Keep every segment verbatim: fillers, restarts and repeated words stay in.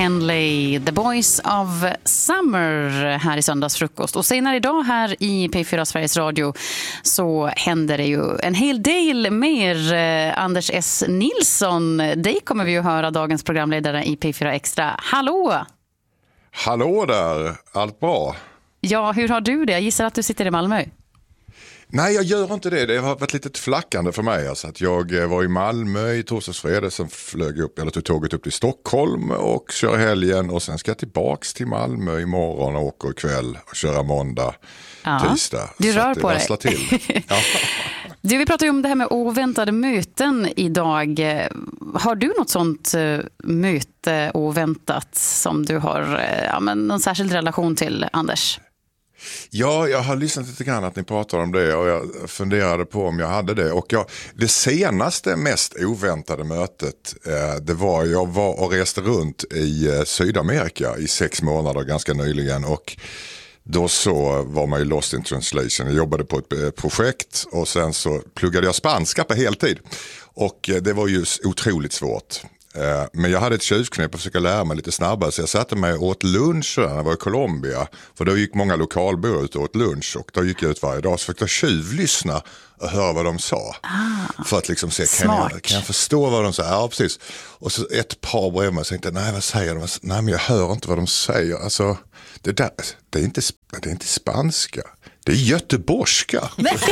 Henley, The Boys of Summer här i söndagsfrukost. Och senare idag här i P fyra Sveriges Radio så händer det ju en hel del mer. eh, Anders S. Nilsson, dig kommer vi ju höra, dagens programledare i P fyra Extra. Hallå! Hallå där, allt bra? Ja, hur har du det? Jag gissar att du sitter i Malmö. Nej, jag gör inte det. Det har varit lite flackande för mig. Alltså att jag var i Malmö i torsdags fredag, sen flög upp, eller tog tåget upp till Stockholm och kör helgen. Och sen ska jag tillbaks till Malmö imorgon och åker ikväll och köra måndag, ja, tisdag. Du så rör det på dig. Till. Ja. Du, vi pratar ju om det här med oväntade möten idag. Har du något sånt möte oväntat som du har ja, men någon särskild relation till, Anders? Ja, jag har lyssnat lite grann att ni pratar om det och jag funderade på om jag hade det. Och jag, det senaste mest oväntade mötet, eh, det var jag var och reste runt i eh, Sydamerika i sex månader ganska nyligen och då så var man ju lost in translation. Jag jobbade på ett eh, projekt och sen så pluggade jag spanska på heltid och eh, det var ju otroligt svårt. Men jag hade ett tjuvknep att försöka lära mig lite snabbare så jag satte mig och åt lunch när jag var i Colombia. För då gick många lokalbor ut och åt lunch och då gick jag ut varje dag så fick jag tjuvlyssna och höra vad de sa. Ah, för att liksom se, kan jag, kan jag förstå vad de sa? Ja, precis. Och så ett par bredvid mig och tänkte, nej vad säger de? Nej men jag hör inte vad de säger. Alltså, det, där, det, är, inte, det är inte spanska. Det är göteborgska.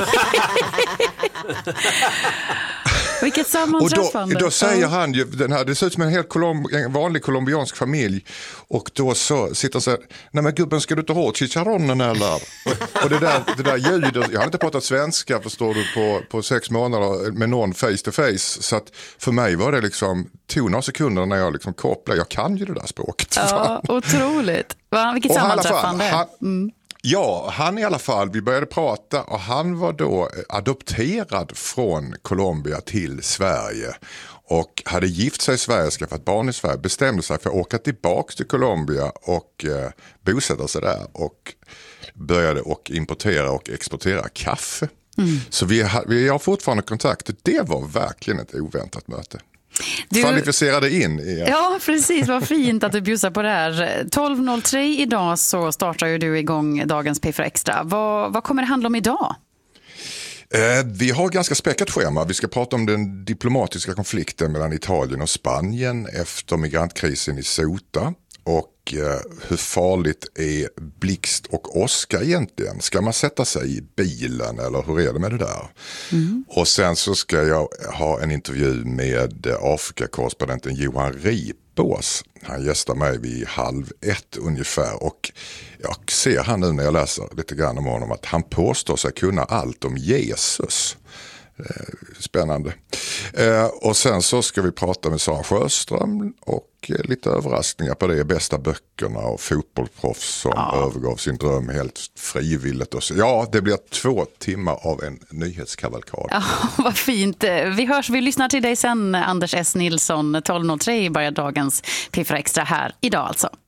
Vilket sammanträffande. Och då, då säger han ju, den här, det ser ut som en helt kolomb, en vanlig colombiansk familj. Och då så sitter han så här, nej men gubben, ska du inte ha chicharronen eller? Och, och det där, det där ljudet, jag har inte pratat svenska förstår du på, på sex månader med någon face to face. Så att för mig var det liksom, tog några sekunder när jag liksom kopplade, jag kan ju det där språket. Ja, otroligt. Vilket och sammanträffande. Han, mm. Ja, han i alla fall, vi började prata och han var då adopterad från Colombia till Sverige och hade gift sig i Sverige, skaffat barn i Sverige, bestämde sig för att åka tillbaka till Colombia och eh, bosätta sig där och började och importera och exportera kaffe. Mm. Så vi har, vi har fortfarande kontakt. Det var verkligen ett oväntat möte. Du, kvalificerade in i. Ja, precis. Vad fint att du bjussar på det här. tolv noll tre idag så startar ju du igång dagens P fyra Extra. Vad, vad kommer det handla om idag? Eh, vi har ganska späckat schema. Vi ska prata om den diplomatiska konflikten mellan Italien och Spanien efter migrantkrisen i Ceuta. Och eh, hur farligt är blixt och åska egentligen? Ska man sätta sig i bilen eller hur är det med det där? Mm. Och sen så ska jag ha en intervju med Afrikakorrespondenten Johan Ripås. Han gästar mig vid halv ett ungefär och jag ser han nu när jag läser lite grann om honom att han påstår sig kunna allt om Jesus. Spännande. Eh, och sen så ska vi prata med Sara Sjöström och eh, lite överraskningar på det, bästa böckerna och fotbollsproffs som ja. övergav sin dröm helt frivilligt. Och så. Ja, det blir två timmar av en nyhetskavalkad. Ja, vad fint. Vi hörs, vi lyssnar till dig sen, Anders S. Nilsson. tolv noll tre börjar dagens P fyra Extra här idag alltså.